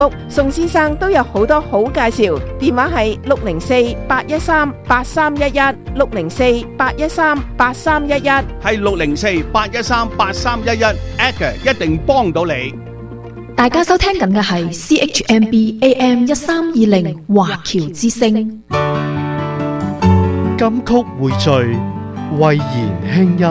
宋先生都有好多好介紹，電話係604-813-8311，604-813-8311， 係604-813-8311 ，Edgar 一定幫到你。 大家收聽緊嘅係 CHMB AM 1320華僑之聲。 金曲匯聚，慧言輕音。